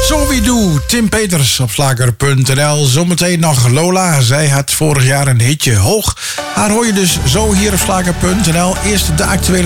Zo wie doe, Tim Peters op slager.nl. Zometeen nog Lola. Zij had vorig jaar een hitje hoog. Haar hoor je dus zo hier op slager.nl. Eerst de actuele